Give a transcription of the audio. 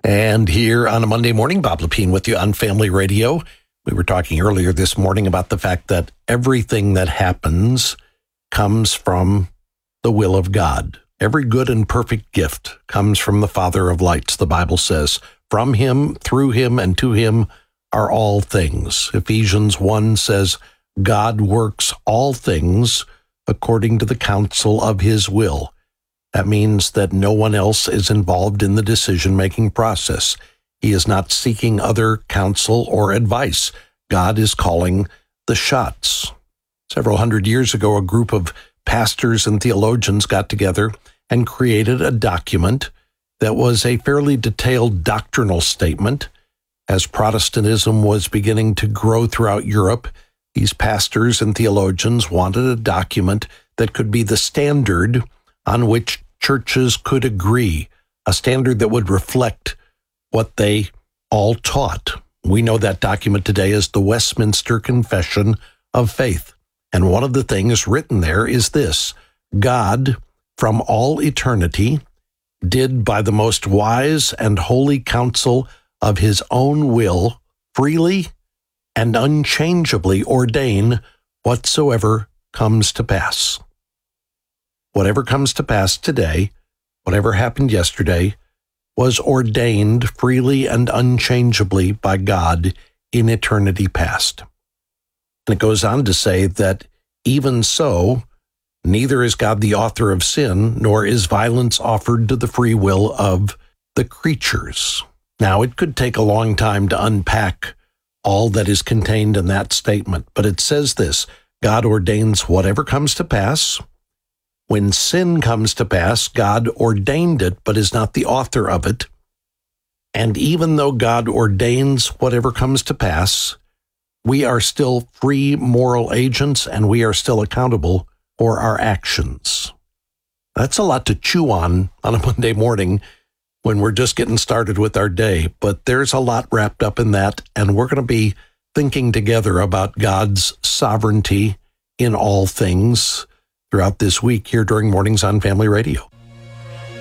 And here on a Monday morning, Bob Lepine with you on Family Radio. We were talking earlier this morning about the fact that everything that happens comes from the will of God. Every good and perfect gift comes from the Father of lights, the Bible says. From him, through him, and to him are all things. Ephesians 1 says, God works all things according to the counsel of his will. That means that no one else is involved in the decision-making process. He is not seeking other counsel or advice. God is calling the shots. Several hundred years ago, a group of pastors and theologians got together and created a document that was a fairly detailed doctrinal statement. As Protestantism was beginning to grow throughout Europe, these pastors and theologians wanted a document that could be the standard on which churches could agree, a standard that would reflect what they all taught. We know that document today as the Westminster Confession of Faith. And one of the things written there is this: God, from all eternity, did by the most wise and holy counsel of his own will freely and unchangeably ordain whatsoever comes to pass. Whatever comes to pass today, whatever happened yesterday, was ordained freely and unchangeably by God in eternity past. And it goes on to say that even so, neither is God the author of sin, nor is violence offered to the free will of the creatures. Now, it could take a long time to unpack all that is contained in that statement, but it says this: God ordains whatever comes to pass. When sin comes to pass, God ordained it, but is not the author of it. And even though God ordains whatever comes to pass, we are still free moral agents, and we are still accountable for our actions. That's a lot to chew on a Monday morning when we're just getting started with our day, but there's a lot wrapped up in that, and we're going to be thinking together about God's sovereignty in all things throughout this week here during Mornings on Family Radio.